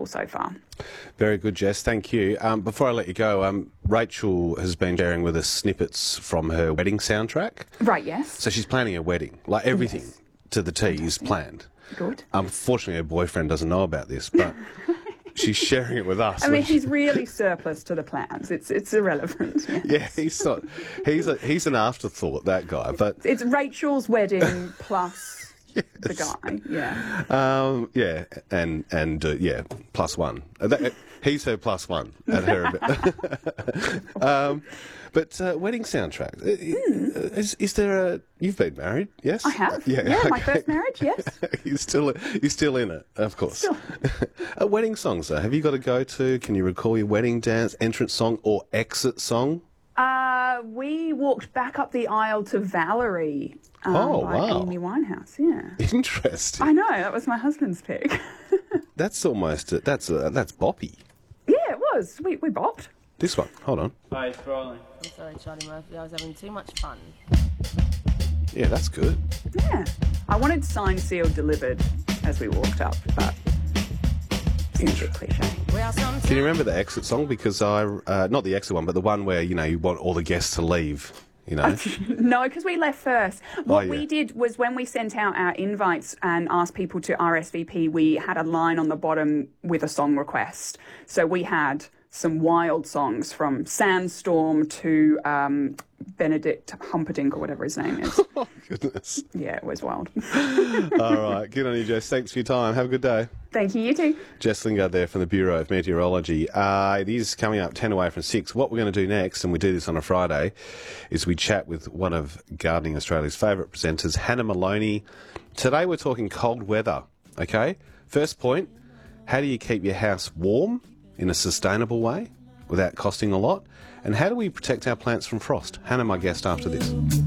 wonderful so far. Very good, Jess. Thank you. Before I let you go, Rachel has been sharing with us snippets from her wedding soundtrack. Right, yes. So she's planning a wedding. Like everything to the T is planned. Good. Unfortunately, her boyfriend doesn't know about this, but she's sharing it with us. I mean, he's really surplus to the plans. It's irrelevant. Yes. Yeah, he's not. He's an afterthought, that guy. But It's Rachel's wedding plus the guy. Yeah. Yeah, and yeah, plus one. He's her plus one at her. But wedding soundtrack. Is there a? You've been married, yes? I have. Yeah, my first marriage. Yes. You're still in it, of course. Still. Wedding songs, though. Have you got to go to? Can you recall your wedding dance, entrance song, or exit song? We walked back up the aisle to Valerie by wow. Amy Winehouse. Yeah. Interesting. I know, that was my husband's pick. That's almost that's boppy. Yeah, it was. We bopped. This one. Hold on. Hi, it's Riley. I'm sorry, Charlie Murphy. I was having too much fun. Yeah, that's good. Yeah. I wanted signed, sealed, delivered as we walked up, but it's a cliche. Can you remember the exit song? Because not the exit one, but the one where you want all the guests to leave. No, because we left first. What yeah. we did was when we sent out our invites and asked people to RSVP, we had a line on the bottom with a song request. So we had some wild songs from Sandstorm to Benedict Humperdinck or whatever his name is. Oh, goodness. Yeah, it was wild. All right. Good on you, Jess. Thanks for your time. Have a good day. Thank you, you too. Jess Lingard there from the Bureau of Meteorology. It is coming up 10 away from 6. What we're going to do next, and we do this on a Friday, is we chat with one of Gardening Australia's favourite presenters, Hannah Maloney. Today we're talking cold weather, okay? First point, how do you keep your house warm in a sustainable way without costing a lot? And how do we protect our plants from frost? Hannah, my guest after this.